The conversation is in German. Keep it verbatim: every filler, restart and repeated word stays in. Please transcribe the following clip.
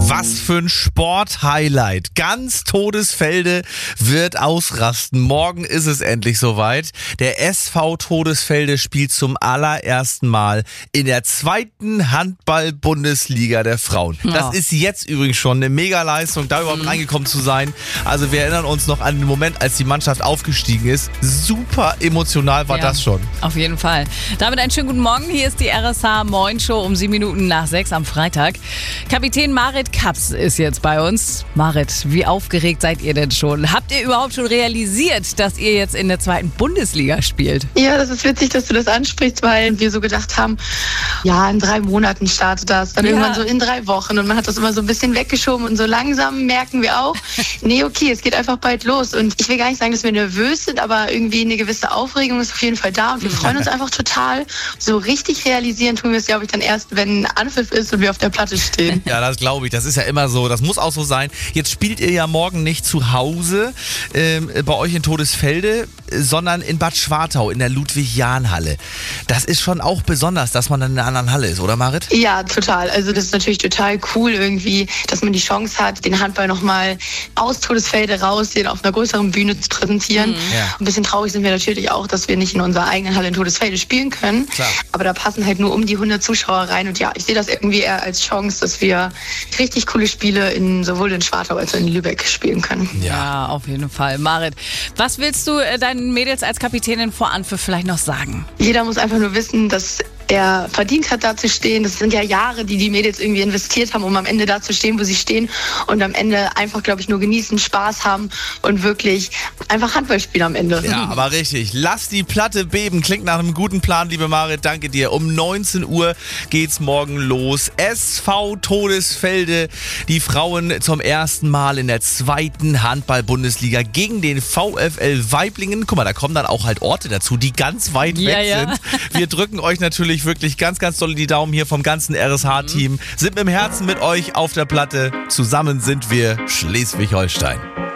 Was für ein Sport-Highlight. Ganz Todesfelde wird ausrasten. Morgen ist es endlich soweit. Der S V Todesfelde spielt zum allerersten Mal in der zweiten Handball-Bundesliga der Frauen. Ja. Das ist jetzt übrigens schon eine Mega-Leistung, da überhaupt Mhm. reingekommen zu sein. Also wir erinnern uns noch an den Moment, als die Mannschaft aufgestiegen ist. Super emotional war Ja, das schon. Auf jeden Fall. Damit einen schönen guten Morgen. Hier ist die R S H Moin Show um sieben Minuten nach sechs am Freitag. Kapitän Marit Kaps ist jetzt bei uns. Marit, wie aufgeregt seid ihr denn schon? Habt ihr überhaupt schon realisiert, dass ihr jetzt in der zweiten Bundesliga spielt? Ja, das ist witzig, dass du das ansprichst, weil wir so gedacht haben, ja, in drei Monaten startet das, dann Ja. irgendwann so in drei Wochen und man hat das immer so ein bisschen weggeschoben und so langsam merken wir auch, nee, okay, es geht einfach bald los und ich will gar nicht sagen, dass wir nervös sind, aber irgendwie eine gewisse Aufregung ist auf jeden Fall da und wir freuen uns einfach total. So richtig realisieren tun wir es, glaube ich, dann erst, wenn Anpfiff ist und wir auf der Platte stehen. Ja, das glaube ich. Das ist ja immer so. Das muss auch so sein. Jetzt spielt ihr ja morgen nicht zu Hause ähm, bei euch in Todesfelde, sondern in Bad Schwartau in der Ludwig-Jahn-Halle. Das ist schon auch besonders, dass man dann in einer anderen Halle ist, oder Marit? Ja, total. Also das ist natürlich total cool irgendwie, dass man die Chance hat, den Handball nochmal aus Todesfelde raus, den auf einer größeren Bühne zu präsentieren. Ja. Ein bisschen traurig sind wir natürlich auch, dass wir nicht in unserer eigenen Halle in Todesfelde spielen können. Klar. Aber da passen halt nur um die hundert Zuschauer rein. Und ja, ich sehe das irgendwie eher als Chance, dass wir richtig coole Spiele in sowohl in Schwartau als auch in Lübeck spielen können. Ja, auf jeden Fall. Marit, was willst du äh, deinen Mädels als Kapitänin vor Anpfiff vielleicht noch sagen? Jeder muss einfach nur wissen, dass er verdient hat, da zu stehen. Das sind ja Jahre, die die Mädels irgendwie investiert haben, um am Ende da zu stehen, wo sie stehen. Und am Ende einfach, glaube ich, nur genießen, Spaß haben und wirklich einfach Handball spielen am Ende. Ja, aber richtig. Lass die Platte beben. Klingt nach einem guten Plan, liebe Marit. Danke dir. Um neunzehn Uhr geht's morgen los. S V Todesfelde. Die Frauen zum ersten Mal in der zweiten Handball-Bundesliga gegen den VfL Waiblingen. Guck mal, da kommen dann auch halt Orte dazu, die ganz weit Ja, weg ja. sind. Wir drücken euch natürlich wirklich ganz, ganz doll die Daumen hier vom ganzen R S H-Team. Sind mit dem Herzen mit euch auf der Platte. Zusammen sind wir Schleswig-Holstein.